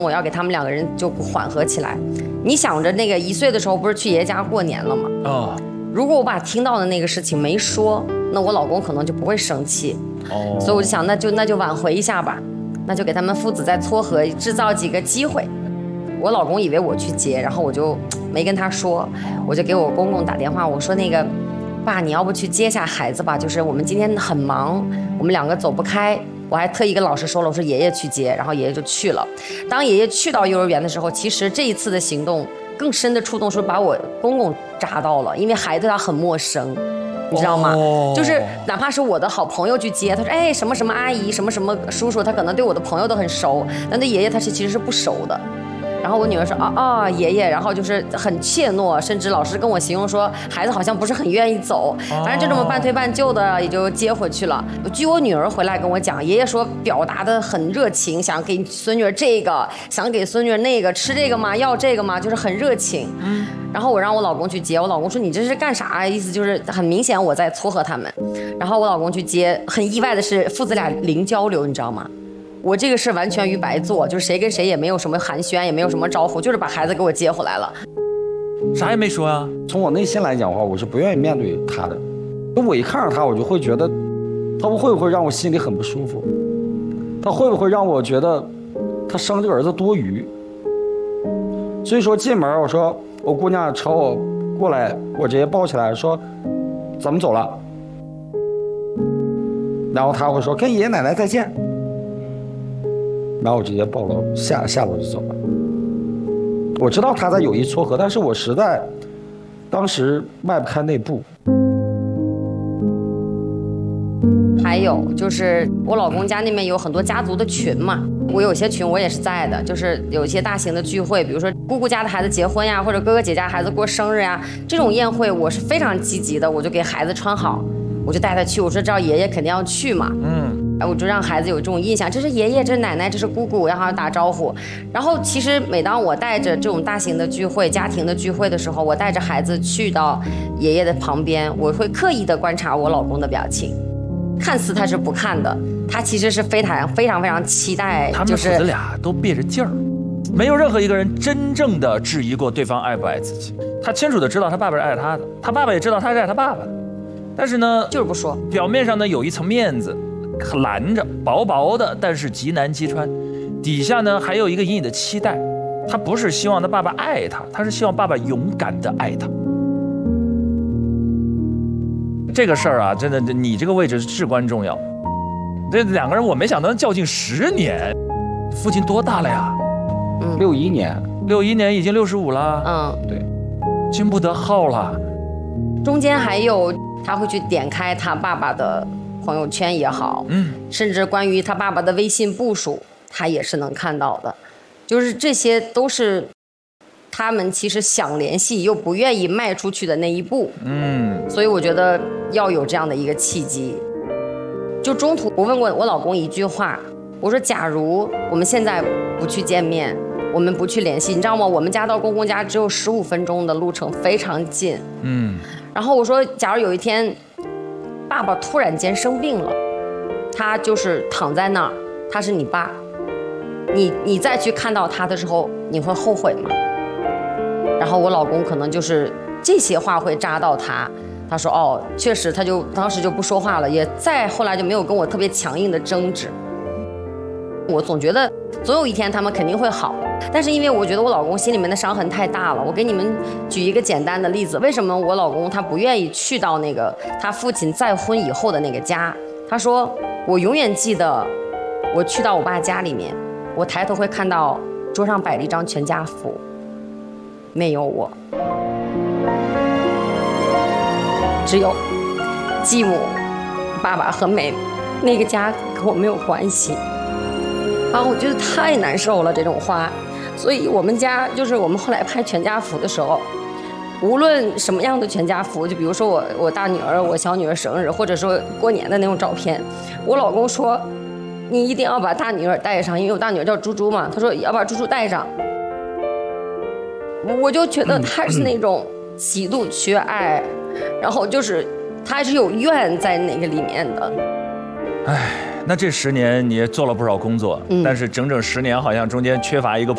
我要给他们两个人就缓和起来。你想着那个1岁的时候不是去爷爷家过年了吗？如果我把听到的那个事情没说，那我老公可能就不会生气。所以我就想，那就挽回一下吧，那就给他们父子再撮合，制造几个机会。我老公以为我去接，然后我就没跟他说，我就给我公公打电话，我说那个爸，你要不去接下孩子吧？就是我们今天很忙，我们两个走不开。我还特意跟老师说了，我说爷爷去接，然后爷爷就去了。当爷爷去到幼儿园的时候，其实这一次的行动更深的触动是把我公公扎到了，因为孩子他很陌生，你知道吗？就是哪怕是我的好朋友去接，他说哎什么什么阿姨什么什么叔叔，他可能对我的朋友都很熟，但对爷爷他其实是不熟的。然后我女儿说爷爷，然后就是很怯懦，甚至老师跟我形容说孩子好像不是很愿意走，反正就这么半推半就的也就接回去了。据我女儿回来跟我讲，爷爷说表达的很热情，想给孙女儿这个，想给孙女儿那个，吃这个吗？要这个吗？就是很热情。然后我让我老公去接，我老公说你这是干啥？意思就是很明显我在撮合他们。然后我老公去接，很意外的是父子俩零交流，你知道吗？我这个事完全于白做，就是谁跟谁也没有什么寒暄，也没有什么招呼，就是把孩子给我接回来了， 啥也没说啊。 从我内心来讲的话，我是不愿意面对他的。我一看到他，我就会觉得，他会不会让我心里很不舒服？他会不会让我觉得，他生这个儿子多余？所以说进门，我说我姑娘朝我过来，我直接抱起来说，咱们走了。然后他会说跟爷爷奶奶再见。然后我直接抱楼下楼就走了。我知道他在有意撮合，但是我实在当时迈不开那步。 还有就是我老公家那边有很多家族的群嘛，我有些群我也是在的，就是有一些大型的聚会，比如说姑姑家的孩子结婚呀，或者哥哥姐家孩子过生日呀，这种宴会我是非常积极的，我就给孩子穿好，我就带他去，我说知道爷爷肯定要去嘛，我就让孩子有这种印象，这是爷爷，这是奶奶，这是姑姑，然后打招呼。然后其实每当我带着这种大型的聚会、家庭的聚会的时候，我带着孩子去到爷爷的旁边，我会刻意的观察我老公的表情，看似他是不看的，他其实是非常期待。 他们父子俩都憋着劲儿，没有任何一个人真正的质疑过对方爱不爱自己。他清楚的知道他爸爸是爱他的，他爸爸也知道他是爱他爸爸的，但是呢， 就是不说。 表面上呢有一层面子。拦着薄薄的，但是极难击穿。底下呢还有一个隐隐的期待，他不是希望他爸爸爱他，他是希望爸爸勇敢的爱他。这个事儿啊，真的，你这个位置至关重要。这两个人我没想到能较劲10年。父亲多大了呀 ？61年 ，61年已经65了。 对， 经不得耗了。 中间还有他会去点开他爸爸的朋友圈也好，甚至关于他爸爸的微信步数，他也是能看到的。就是这些都是他们其实想联系又不愿意迈出去的那一步。所以我觉得要有这样的一个契机。就中途我问过我老公一句话，我说假如我们现在不去见面，我们不去联系，你知道吗？我们家到公公家只有15分钟的路程，非常近。然后我说假如有一天爸爸突然间生病了，他就是躺在那儿，他是你爸，你再去看到他的时候，你会后悔吗？然后我老公可能就是这些话会扎到他，他说确实，他就当时就不说话了，也再后来就没有跟我特别强硬的争执。我总觉得总有一天他们肯定会好，但是因为我觉得我老公心里面的伤痕太大了。我给你们举一个简单的例子，为什么我老公他不愿意去到那个他父亲再婚以后的那个家？他说我永远记得我去到我爸家里面，我抬头会看到桌上摆了一张全家福，没有我，只有继母、爸爸和妹妹，那个家跟我没有关系。我觉得太难受了这种话，所以我们家就是我们后来拍全家福的时候，无论什么样的全家福，就比如说我大女儿、我小女儿生日，或者说过年的那种照片，我老公说你一定要把大女儿带上，因为我大女儿叫猪猪嘛，他说要把猪猪带上。我就觉得他是那种极度缺爱，然后就是他还是有怨在那个里面的。 那这10年你也做了不少工作，但是整整10年好像中间缺乏一个